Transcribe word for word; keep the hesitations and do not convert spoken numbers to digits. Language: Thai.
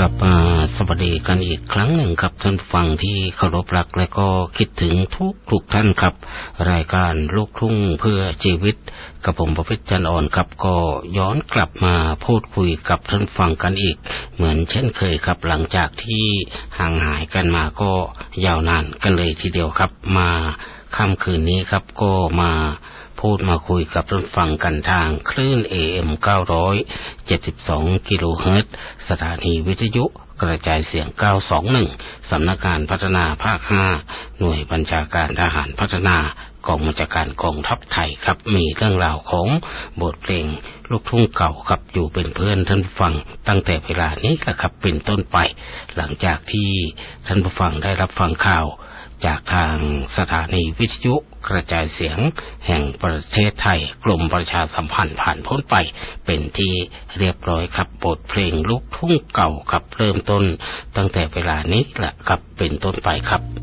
ลับมาสวัสดีกันอีกครั้งหนึ่งครับท่านฟังที่เคารพรักและก็คิดถึงทุกทุกท่านครับรายการลูกทุ่งเพื่อชีวิตกับผมประพิตรจันทร์อ่อนครับก็ย้อนกลับมาพูดคุยกับท่านฟังกันอีกเหมือนเช่นเคยครับหลังจากที่ห่างหายกันมาก็ยาวนานกันเลยทีเดียวครับมาค่ำคืนนี้ครับก็มาพูดมาคุยกับท่านฟังกันทางคลื่น เอ เอ็ม เก้าร้อยเจ็ดสิบสอง กิโลเฮิรตซ์สถานีวิทยุกระจายเสียงเก้าสองหนึ่งสำนักงานพัฒนาภาคห้าหน่วยบัญชาการทหารพัฒนากองบัญชาการกองทัพไทยครับมีเรื่องราวของบทเพลงลูกทุ่งเก่าครับอยู่เป็นเพื่อนท่านฟังตั้งแต่เวลานี้แหละครับเป็นต้นไปหลังจากที่ท่านผู้ฟังได้รับฟังข่าวจากทางสถานีวิทยุกระจายเสียงแห่งประเทศไทยกรมประชาสัมพันธ์ผ่านพ้นไปเป็นที่เรียบร้อยครับบทเพลงลูกทุ่งเก่าครับเริ่มต้นตั้งแต่เวลานี้แหละครับเป็นต้นไปครับ